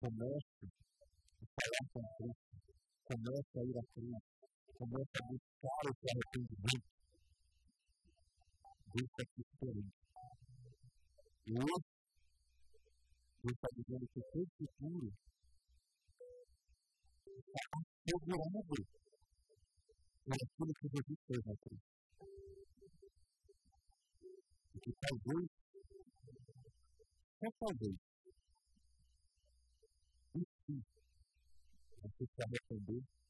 comece a falar com Cristo, comece a ir à cruz, comece a buscar o seu arrependimento, Deus está te esperando. E hoje, Deus está dizendo que o seu futuro está assegurado por aquilo que Jesus fez na cruz. E que talvez, só talvez, e sim, você se arrepender